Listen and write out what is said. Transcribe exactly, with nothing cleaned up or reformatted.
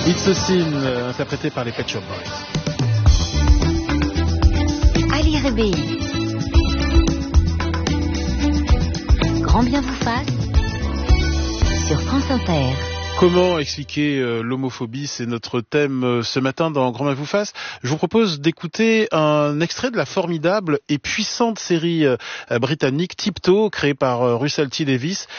It's a Sin, euh, interprété par les Pet Shop Boys. Ali Rebéi. Grand bien vous fasse sur France Inter. Comment expliquer euh, l'homophobie? C'est notre thème euh, ce matin dans Grand Bien vous fasse. Je vous propose d'écouter un extrait de la formidable et puissante série euh, britannique Tiptoe, créée par euh, Russell T Davies.